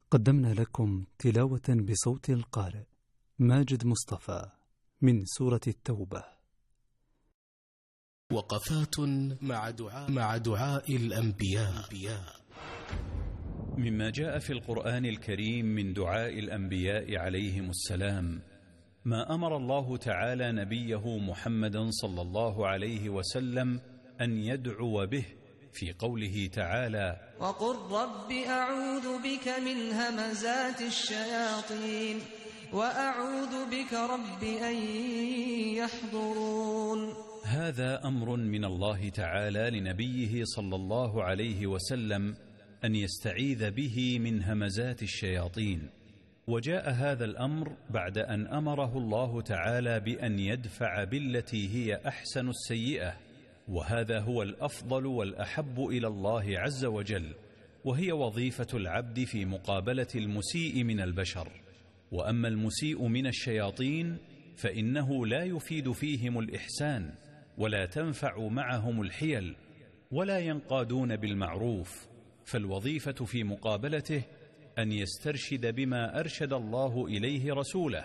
قدمنا لكم تلاوة بصوت القارئ ماجد مصطفى من سورة التوبة. وقفات مع دعاء الأنبياء. مما جاء في القرآن الكريم من دعاء الأنبياء عليهم السلام ما أمر الله تعالى نبيه محمدا صلى الله عليه وسلم أن يدعو به في قوله تعالى: وقل رب أعوذ بك من همزات الشياطين وأعوذ بك رب أن يحضرون. هذا أمر من الله تعالى لنبيه صلى الله عليه وسلم أن يستعيذ به من همزات الشياطين، وجاء هذا الأمر بعد أن أمره الله تعالى بأن يدفع بالتي هي أحسن السيئة، وهذا هو الأفضل والأحب إلى الله عز وجل، وهي وظيفة العبد في مقابلة المسيء من البشر. وأما المسيء من الشياطين فإنه لا يفيد فيهم الإحسان، ولا تنفع معهم الحيل، ولا ينقادون بالمعروف، فالوظيفة في مقابلته أن يسترشد بما أرشد الله إليه رسوله،